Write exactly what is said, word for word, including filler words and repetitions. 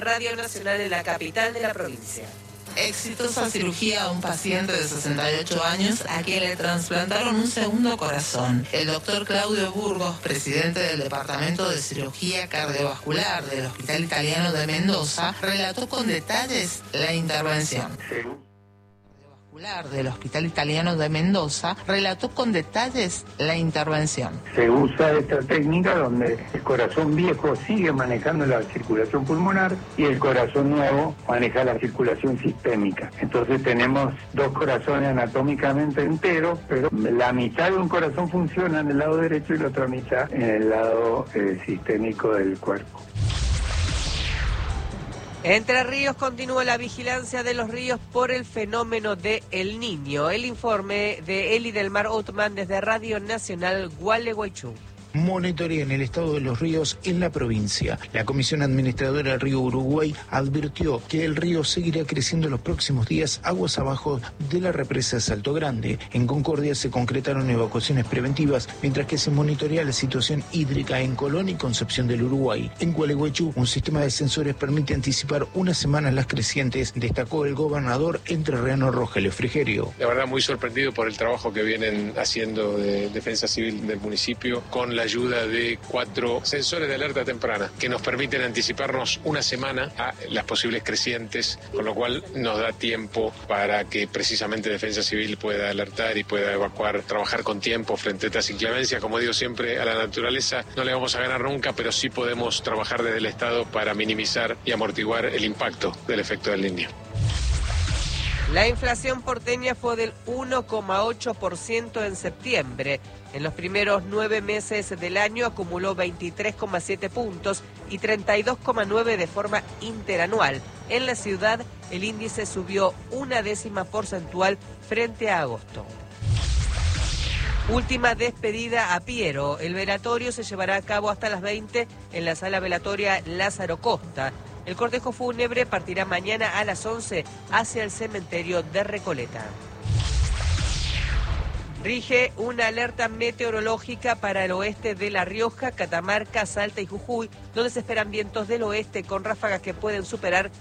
Radio Nacional en la capital de la provincia. Exitosa cirugía a un paciente de sesenta y ocho años a quien le trasplantaron un segundo corazón. El doctor Claudio Burgos, presidente del Departamento de Cirugía Cardiovascular del Hospital Italiano de Mendoza, relató con detalles la intervención. del Hospital Italiano de Mendoza, relató con detalles la intervención. Se usa esta técnica donde el corazón viejo sigue manejando la circulación pulmonar y el corazón nuevo maneja la circulación sistémica. Entonces tenemos dos corazones anatómicamente enteros, pero la mitad de un corazón funciona en el lado derecho y la otra mitad en el lado eh, sistémico del cuerpo. Entre Ríos continúa la vigilancia de los ríos por el fenómeno de El Niño. El informe de Eli del Mar Otman desde Radio Nacional Gualeguaychú. Monitorean el estado de los ríos en la provincia. La Comisión Administradora del Río Uruguay advirtió que el río seguirá creciendo en los próximos días aguas abajo de la represa de Salto Grande. En Concordia se concretaron evacuaciones preventivas, mientras que se monitorea la situación hídrica en Colón y Concepción del Uruguay. En Gualeguaychú, un sistema de sensores permite anticipar una semana las crecientes, destacó el gobernador entrerriano Rogelio Frigerio. La verdad, muy sorprendido por el trabajo que vienen haciendo de Defensa Civil del municipio con la ayuda de cuatro sensores de alerta temprana que nos permiten anticiparnos una semana a las posibles crecientes, con lo cual nos da tiempo para que precisamente Defensa Civil pueda alertar y pueda evacuar, trabajar con tiempo frente a estas inclemencias. Como digo siempre, a la naturaleza no le vamos a ganar nunca, pero sí podemos trabajar desde el Estado para minimizar y amortiguar el impacto del efecto del Niño. La inflación porteña fue del uno coma ocho por ciento en septiembre. En los primeros nueve meses del año acumuló veintitrés coma siete puntos y treinta y dos coma nueve de forma interanual. En la ciudad, el índice subió una décima porcentual frente a agosto. Última despedida a Piero. El velatorio se llevará a cabo hasta las veinte en la sala velatoria Lázaro Costa. El cortejo fúnebre partirá mañana a las once hacia el cementerio de Recoleta. Rige una alerta meteorológica para el oeste de La Rioja, Catamarca, Salta y Jujuy, donde se esperan vientos del oeste con ráfagas que pueden superar